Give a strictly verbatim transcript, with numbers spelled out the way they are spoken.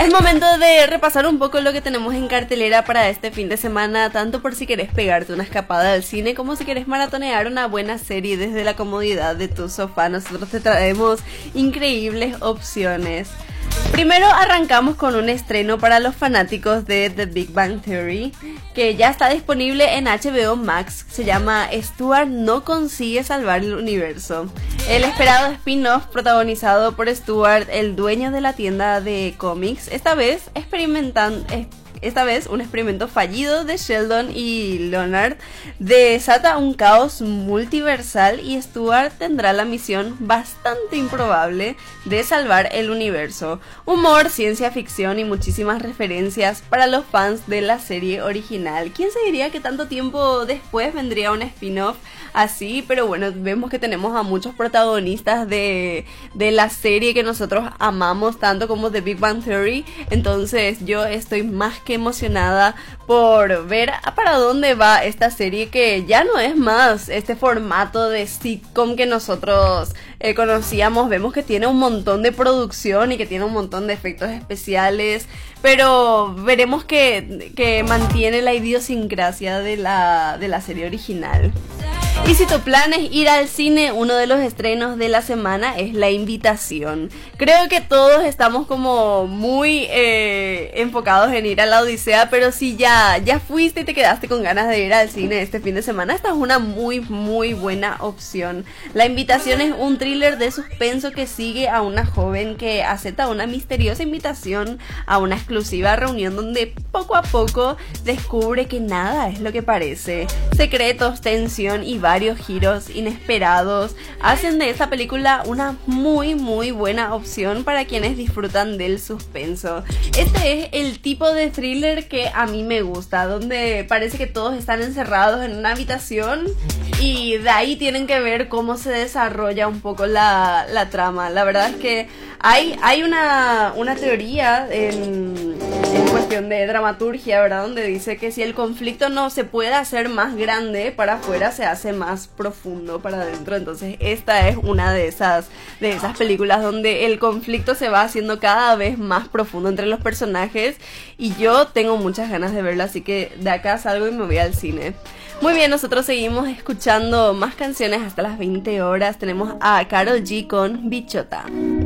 Es momento de repasar un poco lo que tenemos en cartelera para este fin de semana, tanto por si querés pegarte una escapada al cine como si querés maratonear una buena serie desde la comodidad de tu sofá. Nosotros te traemos increíbles opciones. Primero arrancamos con un estreno para los fanáticos de The Big Bang Theory, que ya está disponible en H B O Max. Se llama Stuart no consigue salvar el universo. El esperado spin-off protagonizado por Stuart, el dueño de la tienda de cómics, esta vez experimentando... Esta vez un experimento fallido de Sheldon y Leonard desata un caos multiversal y Stuart tendrá la misión bastante improbable de salvar el universo. Humor, ciencia ficción y muchísimas referencias para los fans de la serie original. ¿Quién se diría que tanto tiempo después vendría un spin-off así? Pero bueno, vemos que tenemos a muchos protagonistas de, de la serie que nosotros amamos tanto como The Big Bang Theory. Entonces yo estoy más que emocionada por ver para dónde va esta serie, que ya no es más este formato de sitcom que nosotros eh, conocíamos. Vemos que tiene un montón de producción y que tiene un montón de efectos especiales, pero veremos que, que mantiene la idiosincrasia de la, de la serie original. Y si tu plan es ir al cine, uno de los estrenos de la semana es La Invitación. Creo que todos estamos como muy eh, enfocados en ir a la Odisea, pero si ya, ya fuiste y te quedaste con ganas de ir al cine este fin de semana, esta es una muy muy buena opción. La Invitación es un thriller de suspenso que sigue a una joven que acepta una misteriosa invitación a una exclusiva reunión donde poco a poco descubre que nada es lo que parece. Secretos, tensión y varios giros inesperados hacen de esta película una muy muy buena opción para quienes disfrutan del suspenso. Este es el tipo de thriller que a mí me gusta, donde parece que todos están encerrados en una habitación y de ahí tienen que ver cómo se desarrolla un poco la, la trama. La verdad es que hay, hay una, una teoría en, en cuestión de dramaturgia, ¿verdad?, donde dice que si el conflicto no se puede hacer más grande para afuera, se hace más profundo para adentro. Entonces esta es una de esas, de esas películas donde el conflicto se va haciendo cada vez más profundo entre los personajes, y yo tengo muchas ganas de verla, así que de acá salgo y me voy al cine. Muy bien, nosotros seguimos escuchando más canciones hasta las veinte horas. Tenemos a Karol G con Bichota.